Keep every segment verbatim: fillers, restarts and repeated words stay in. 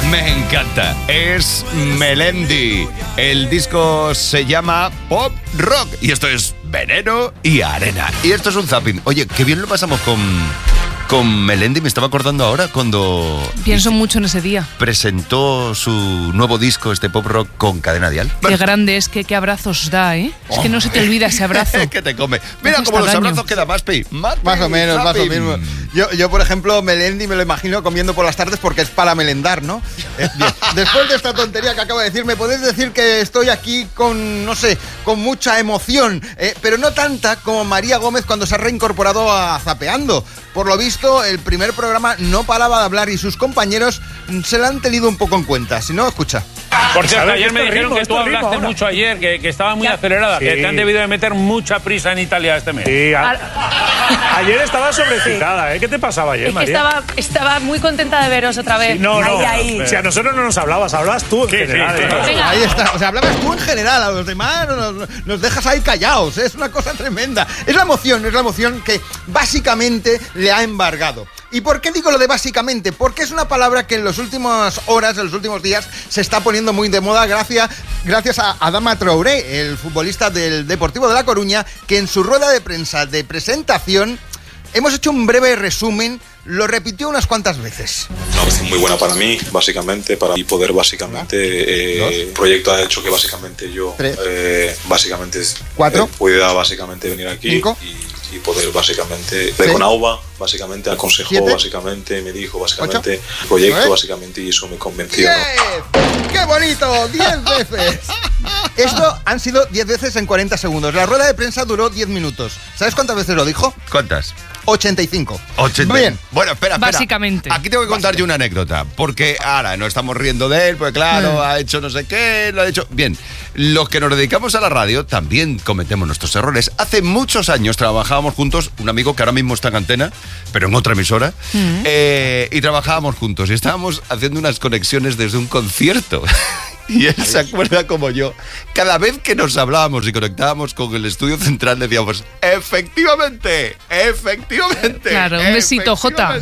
Me encanta. Es Melendi. El disco se llama Pop Rock. Y esto es Veneno y Arena. Y esto es un zapping. Oye, qué bien lo pasamos con, con Melendi. Me estaba acordando ahora cuando... Pienso mucho en ese día. Presentó su nuevo disco, este Pop Rock, con Cadena Dial. Qué grande es, que qué abrazos da, ¿eh? Oh. Es que no se te olvida ese abrazo. Que te come. Mira, como los abrazos queda más pi. Más, más o menos, más o menos. Yo, yo, por ejemplo, Melendi me lo imagino comiendo por las tardes porque es para melendar, ¿no? Eh, Después de esta tontería que acabo de decir, me podéis decir que estoy aquí con, no sé, con mucha emoción, eh, pero no tanta como María Gómez cuando se ha reincorporado a Zapeando. Por lo visto, el primer programa no paraba de hablar y sus compañeros se la han tenido un poco en cuenta. Si no, escucha. Por cierto, ayer me dijeron que tú hablaste ritmo, mucho ayer, que, que estaba muy ya. acelerada, sí. que te han debido de meter mucha prisa en Italia este mes. Sí, a... ayer estaba sobreexcitada, ¿eh? ¿Qué te pasaba ayer, es que María? Estaba, estaba muy contenta de veros otra vez. Sí, no, no, ahí, ahí. O sea, a nosotros no nos hablabas, hablabas tú en sí, general. Sí, sí. ¿eh? Ahí está, o sea, hablabas tú en general, a los demás nos, nos dejas ahí callados, ¿eh? Es una cosa tremenda. Es la emoción, es la emoción que básicamente le ha embargado. ¿Y por qué digo lo de básicamente? Porque es una palabra que en las últimas horas, en los últimos días, se está poniendo muy de moda gracias, gracias a Adama Traoré, el futbolista del Deportivo de La Coruña, que en su rueda de prensa de presentación hemos hecho un breve resumen, lo repitió unas cuantas veces. Una opción muy buena para mí, básicamente, para poder básicamente, el eh, proyecto ha hecho que básicamente yo, eh, básicamente, cuatro, eh, pueda básicamente venir aquí cinco, y, y poder básicamente, sí. con Auba, básicamente aconsejó, siete, básicamente, me dijo, básicamente, ocho, el proyecto, nueve, básicamente, y eso me convenció, ¿no? ¡Qué bonito! ¡Diez veces! Esto han sido diez veces en cuarenta segundos. La rueda de prensa duró diez minutos. ¿Sabes cuántas veces lo dijo? ¿Cuántas? ochenta y cinco. ochenta. Bien. Bueno, espera, espera. Básicamente. Aquí tengo que contar yo una anécdota, porque ahora no estamos riendo de él, porque claro, mm. ha hecho no sé qué, lo ha hecho... Bien, los que nos dedicamos a la radio también cometemos nuestros errores. Hace muchos años trabajábamos juntos, un amigo que ahora mismo está en Antena, pero en otra emisora, mm. eh, y trabajábamos juntos y estábamos haciendo unas conexiones desde un concierto. Y él se acuerda como yo. Cada vez que nos hablábamos y conectábamos con el estudio central decíamos, efectivamente, efectivamente. Claro, un besito, Jota.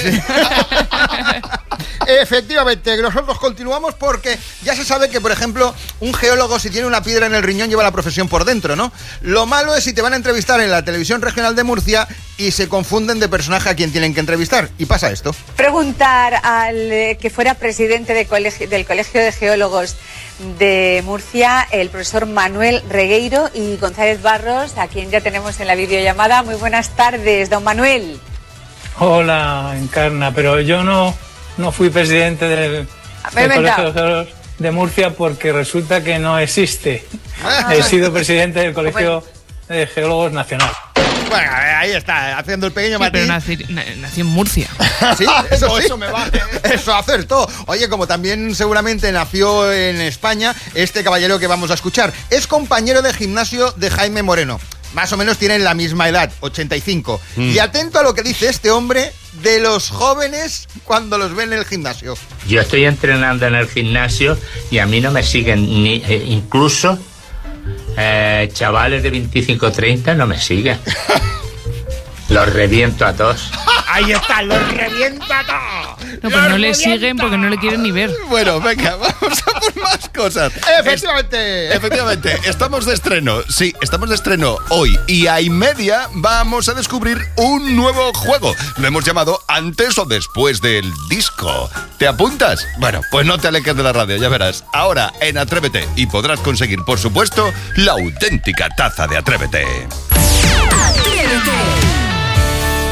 Efectivamente, nosotros continuamos porque ya se sabe que, por ejemplo, un geólogo si tiene una piedra en el riñón lleva la profesión por dentro, ¿no? Lo malo es si te van a entrevistar en la televisión regional de Murcia y se confunden de personaje a quien tienen que entrevistar. Y pasa esto. Preguntar al eh, que fuera presidente de colegio, del Colegio de Geólogos de Murcia, el profesor Manuel Regueiro y González Barros, a quien ya tenemos en la videollamada. Muy buenas tardes, don Manuel. Hola, Encarna, pero yo no, no fui presidente del, del Colegio de Geólogos de Murcia porque resulta que no existe. Ah. He sido presidente del Colegio bueno. de Geólogos Nacional. Bueno, ahí está, haciendo el pequeño sí, matiz. Pero nací, nací en Murcia. Sí, eso, sí. eso me vale. Eso acertó. Oye, como también seguramente nació en España, este caballero que vamos a escuchar es compañero de gimnasio de Jaime Moreno. Más o menos tienen la misma edad, ochenta y cinco. Mm. Y atento a lo que dice este hombre de los jóvenes cuando los ven en el gimnasio. Yo estoy entrenando en el gimnasio y a mí no me siguen ni eh, incluso... Eh, chavales de veinticinco treinta no me siguen. Los reviento a todos. Ahí está, los reviento a todos. No, pues no le siguen porque no le quieren ni ver. Bueno, venga, vamos a por más cosas. Efectivamente. Es, efectivamente, estamos de estreno. Sí, estamos de estreno hoy. Y a y media vamos a descubrir un nuevo juego. Lo hemos llamado Antes o Después del Disco. ¿Te apuntas? Bueno, pues no te alejes de la radio, ya verás. Ahora en Atrévete. Y podrás conseguir, por supuesto, la auténtica taza de Atrévete.